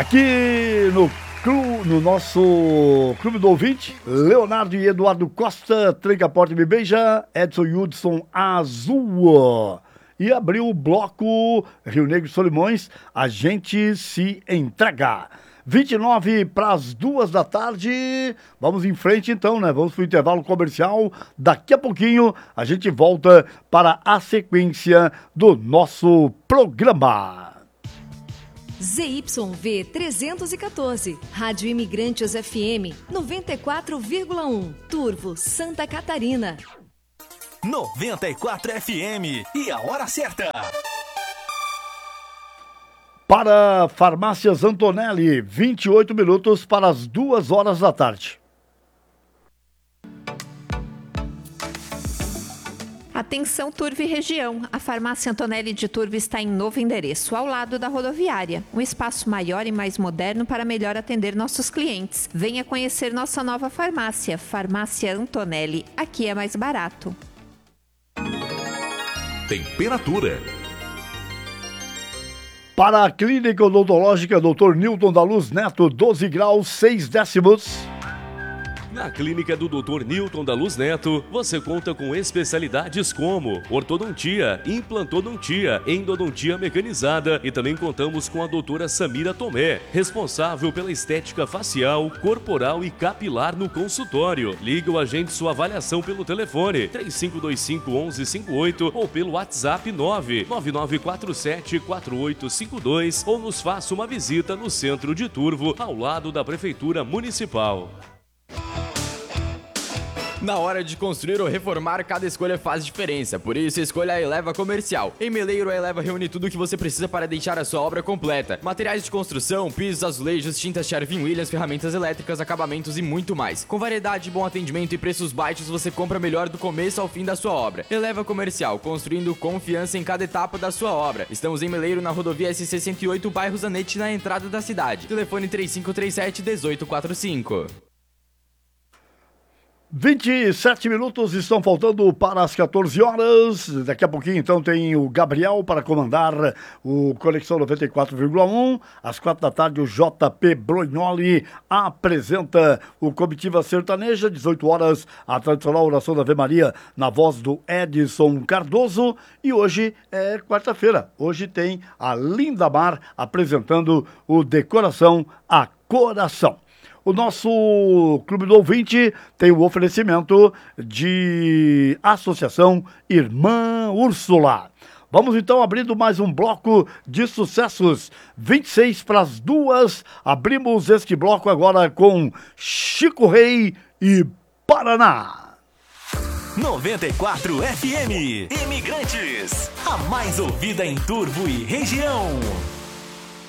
Aqui no nosso Clube do Ouvinte, Leonardo e Eduardo Costa, Tranca a Porta e Me Beija, Edson e Hudson Azul. E abriu o bloco Rio Negro e Solimões, A Gente Se Entrega. 29 para as 2 da tarde, vamos em frente então, né? Vamos para o intervalo comercial. Daqui a pouquinho a gente volta para a sequência do nosso programa. ZYV 314, Rádio Imigrantes FM 94,1, Turvo, Santa Catarina. 94 FM e a hora certa. Para Farmácias Antonelli, 28 minutos para as 2 horas da tarde. Atenção Turvo e região, a Farmácia Antonelli de Turvo está em novo endereço, ao lado da rodoviária. Um espaço maior e mais moderno para melhor atender nossos clientes. Venha conhecer nossa nova farmácia, Farmácia Antonelli. Aqui é mais barato. Temperatura. Para a Clínica Odontológica Dr. Newton da Luz Neto, 12 graus 6 décimos. Na Clínica do Dr. Newton da Luz Neto, você conta com especialidades como ortodontia, implantodontia, endodontia mecanizada e também contamos com a doutora Samira Tomé, responsável pela estética facial, corporal e capilar no consultório. Liga ou agende sua avaliação pelo telefone 3525-1158 ou pelo WhatsApp 99947-4852 ou nos faça uma visita no centro de Turvo, ao lado da Prefeitura Municipal. Na hora de construir ou reformar, cada escolha faz diferença. Por isso, escolha a Eleva Comercial. Em Meleiro, a Eleva reúne tudo o que você precisa para deixar a sua obra completa. Materiais de construção, pisos, azulejos, tintas Sherwin-Williams, ferramentas elétricas, acabamentos e muito mais. Com variedade, bom atendimento e preços baixos, você compra melhor do começo ao fim da sua obra. Eleva Comercial, construindo confiança em cada etapa da sua obra. Estamos em Meleiro, na rodovia S68, bairro Zanetti, na entrada da cidade. Telefone 3537-1845. 27 minutos estão faltando para as 14 horas. Daqui a pouquinho, então, tem o Gabriel para comandar o Conexão 94,1. Às 4 da tarde, o JP Brognoli apresenta o Comitiva Sertaneja. 18 horas, a tradicional oração da Ave Maria na voz do Edson Cardoso. E hoje é quarta-feira. Hoje tem a Linda Mar apresentando o Decoração a Coração. O nosso Clube do Ouvinte tem o oferecimento de Associação Irmã Úrsula. Vamos então abrindo mais um bloco de sucessos. 26 para as 2. Abrimos este bloco agora com Chico Rei e Paraná. 94 FM. Imigrantes. A mais ouvida em Turvo e região.